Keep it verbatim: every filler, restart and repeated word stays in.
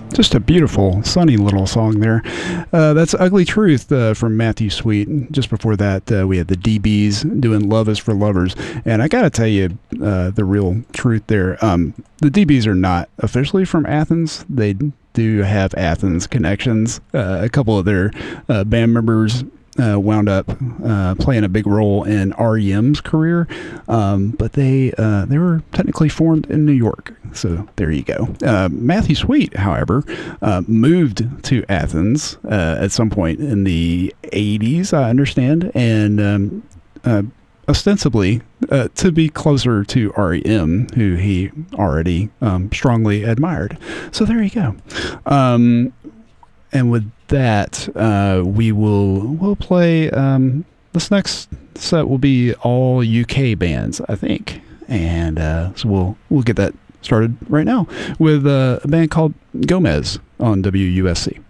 Just a beautiful, sunny little song there. Uh, that's Ugly Truth uh, from Matthew Sweet. Just before that, uh, we had the D Bs doing Love is for Lovers. And I got to tell you uh, the real truth there. Um, the D Bs are not officially from Athens. They do have Athens connections. Uh, a couple of their uh, band members Uh, wound up uh, playing a big role in R E M's career, um, but they uh, they were technically formed in New York. So there you go. Uh, Matthew Sweet, however, uh, moved to Athens uh, at some point in the eighties, I understand, and um, uh, ostensibly uh, to be closer to R E M, who he already um, strongly admired. So there you go. Um, and with that, uh, we will we'll play. Um, this next set will be all U K bands, I think, and uh, so we'll we'll get that started right now with uh, a band called Gomez on W U S C.